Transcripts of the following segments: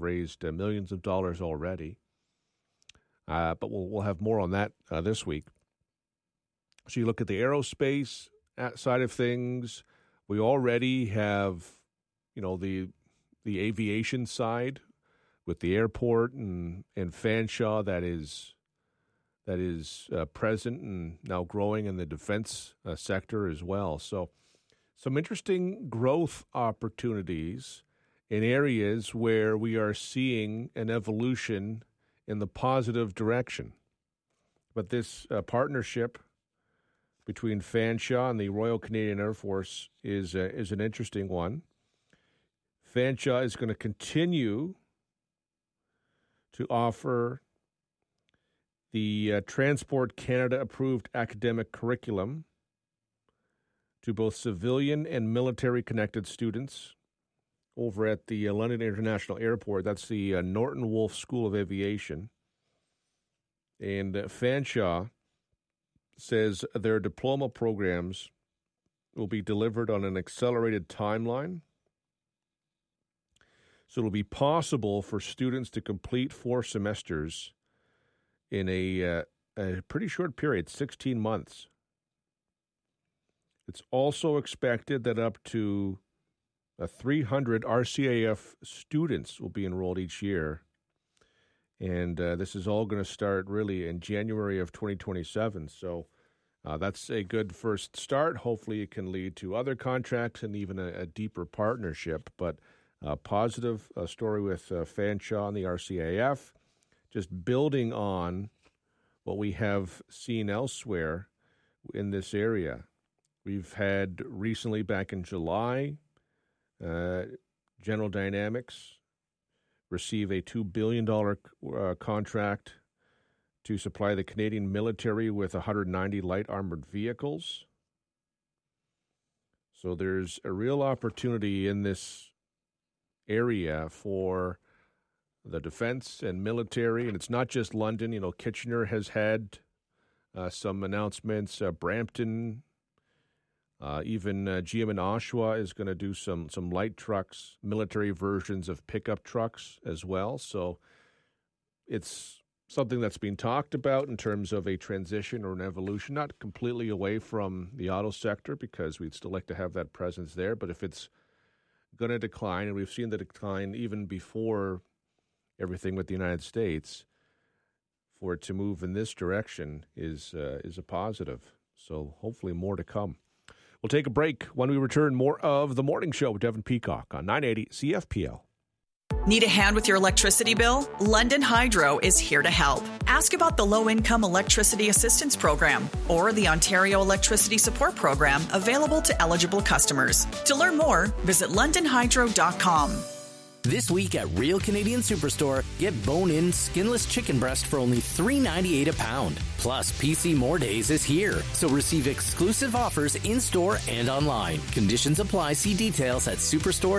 raised millions of dollars already. But we'll have more on that this week. So you look at the aerospace side of things. We already have, the aviation side with the airport and Fanshawe that is present and now growing in the defense sector as well. So some interesting growth opportunities in areas where we are seeing an evolution in the positive direction. But this partnership between Fanshawe and the Royal Canadian Air Force is an interesting one. Fanshawe is going to continue to offer the Transport Canada approved academic curriculum to both civilian and military connected students over at the London International Airport. That's the Norton Wolfe School of Aviation. And Fanshawe says their diploma programs will be delivered on an accelerated timeline. So it'll be possible for students to complete 4 semesters in a pretty short period, 16 months. It's also expected that up to 300 RCAF students will be enrolled each year. And this is all going to start really in January of 2027. So that's a good first start. Hopefully it can lead to other contracts and even a deeper partnership. But a positive story with Fanshawe and the RCAF, just building on what we have seen elsewhere in this area. We've had recently, back in July, General Dynamics receive a $2 billion contract to supply the Canadian military with 190 light armored vehicles. So there's a real opportunity in this area for the defense and military, and it's not just London. Kitchener has had some announcements. Brampton, even GM in Oshawa is going to do some light trucks, military versions of pickup trucks as well. So it's something that's being talked about in terms of a transition or an evolution, not completely away from the auto sector, because we'd still like to have that presence there. But if it's going to decline, and we've seen the decline even before everything with the United States, for it to move in this direction is a positive. So hopefully more to come. We'll take a break. When we return, more of The Morning Show with Devin Peacock on 980 CFPL. Need a hand with your electricity bill? London Hydro is here to help. Ask about the Low-Income Electricity Assistance Program or the Ontario Electricity Support Program available to eligible customers. To learn more, visit londonhydro.com. This week at Real Canadian Superstore, get bone-in skinless chicken breast for only $3.98 a pound. Plus, PC More Days is here, so receive exclusive offers in-store and online. Conditions apply. See details at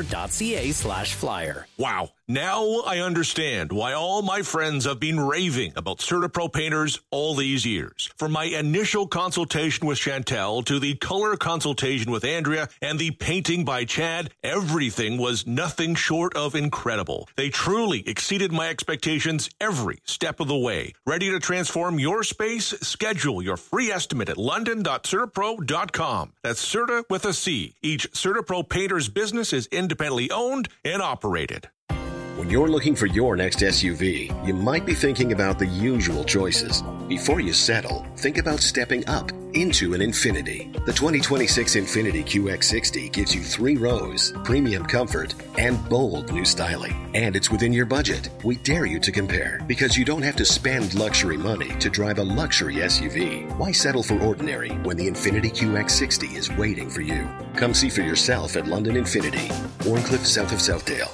superstore.ca/flyer. Wow. Now I understand why all my friends have been raving about CertaPro painters all these years. From my initial consultation with Chantel to the color consultation with Andrea and the painting by Chad, everything was nothing short of incredible. They truly exceeded my expectations every step of the way. Ready to transform your space? Schedule your free estimate at london.certapro.com. That's Certa with a C. Each CertaPro painter's business is independently owned and operated. When you're looking for your next SUV, you might be thinking about the usual choices. Before you settle, think about stepping up into an Infiniti. The 2026 Infiniti QX60 gives you 3 rows, premium comfort, and bold new styling. And it's within your budget. We dare you to compare, because you don't have to spend luxury money to drive a luxury SUV. Why settle for ordinary when the Infiniti QX60 is waiting for you? Come see for yourself at London Infiniti, Warncliffe, south of Southdale.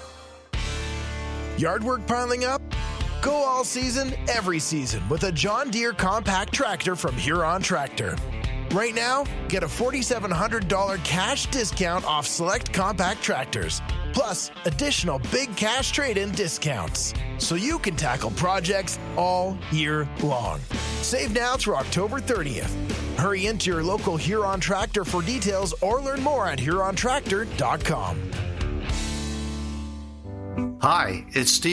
Yard work piling up? Go all season, every season with a John Deere compact tractor from Huron Tractor. Right now, get a $4,700 cash discount off select compact tractors, plus additional big cash trade-in discounts, so you can tackle projects all year long. Save now through October 30th. Hurry into your local Huron Tractor for details or learn more at hurontractor.com. Hi, it's Steve